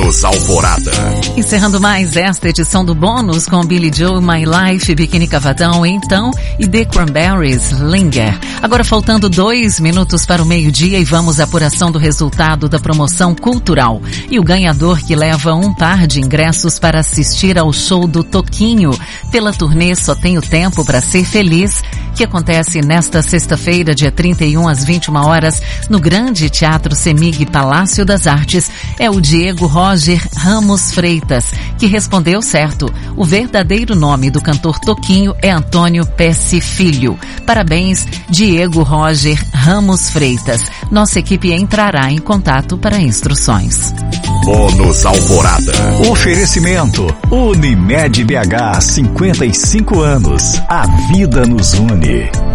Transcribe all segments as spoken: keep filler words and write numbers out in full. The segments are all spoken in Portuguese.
Bônus Alvorada. Encerrando mais esta edição do Bônus com Billy Joe, My Life, Biquíni Cavadão, Então e The Cranberries, Linger. Agora faltando dois minutos para o meio-dia e vamos à apuração do resultado da promoção cultural. E o ganhador que leva um par de ingressos para assistir ao show do Toquinho pela turnê Só Tenho Tempo para Ser Feliz, que acontece nesta sexta-feira, dia trinta e um, às vinte e uma horas, no Grande Teatro Semig Palácio das Artes, é o Diego Roger Ramos Freitas, que respondeu certo. O verdadeiro nome do cantor Toquinho é Antônio Pesce Filho. Parabéns, Diego Roger Ramos Freitas. Nossa equipe entrará em contato para instruções. Bônus Alvorada. Oferecimento Unimed B H, cinquenta e cinco anos. A vida nos une.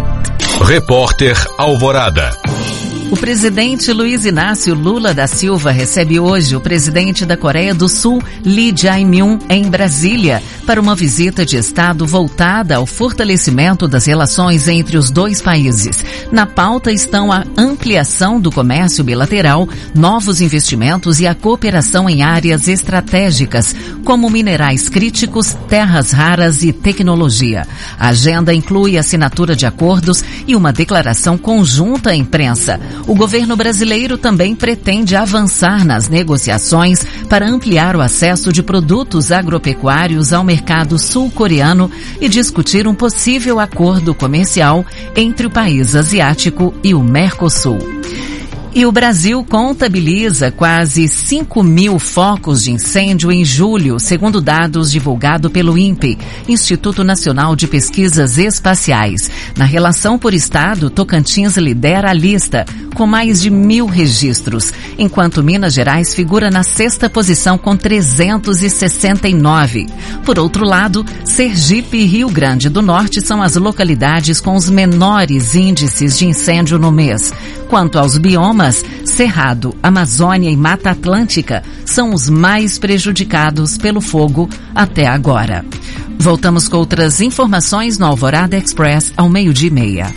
Repórter Alvorada. O presidente Luiz Inácio Lula da Silva recebe hoje o presidente da Coreia do Sul, Lee Jae-myung, em Brasília, para uma visita de Estado voltada ao fortalecimento das relações entre os dois países. Na pauta estão a ampliação do comércio bilateral, novos investimentos e a cooperação em áreas estratégicas, como minerais críticos, terras raras e tecnologia. A agenda inclui a assinatura de acordos e uma declaração conjunta à imprensa. O governo brasileiro também pretende avançar nas negociações para ampliar o acesso de produtos agropecuários ao mercado sul-coreano e discutir um possível acordo comercial entre o país asiático e o Mercosul. E o Brasil contabiliza quase cinco mil focos de incêndio em julho, segundo dados divulgados pelo INPE, Instituto Nacional de Pesquisas Espaciais. Na relação por estado, Tocantins lidera a lista, com mais de mil registros, enquanto Minas Gerais figura na sexta posição com trezentos e sessenta e nove. Por outro lado, Sergipe e Rio Grande do Norte são as localidades com os menores índices de incêndio no mês. Quanto aos biomas, Cerrado, Amazônia e Mata Atlântica são os mais prejudicados pelo fogo até agora. Voltamos com outras informações no Alvorada Express ao meio-dia e meia.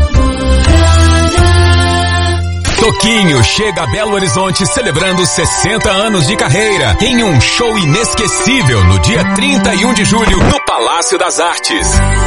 Toquinho chega a Belo Horizonte celebrando sessenta anos de carreira em um show inesquecível no dia trinta e um de julho no Palácio das Artes.